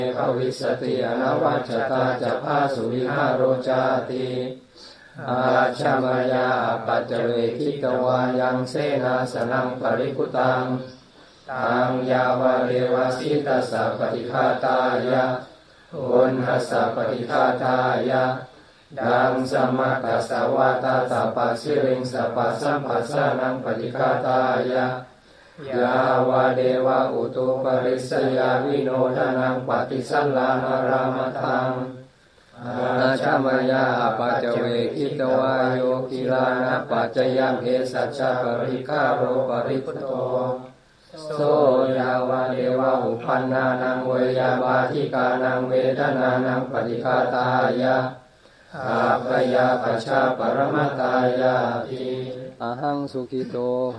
ภวิสติอนวัชตาจะพาสุวิหารโรจาติอาชามายาปัจเจเวคิตวายังเสนาสนังปริคุตังตังยาวะเรวสิตัสสะปฏิฆาตายะอุณหัสสะปฏิฆาตายะดังสมัคคัสสะวะตาตาปัสสิริงสัพพะสัมปัสสะนังปฏิฆาตายะยาวะเดวะอุตุปริสยาวิโนทานังปฏิสัลลานารามทังอาชามายาปัจเจเวคิตวาโยกิลานะปัจจยเพสัจจปริฆาโรปริพุตโตโสยาวะเดวะอุปันนานังเวยาบาทิกานังเวทนานังปฏิฆาตายะอาภยาปัชชาปรมตายาติอหังสุขิโตโห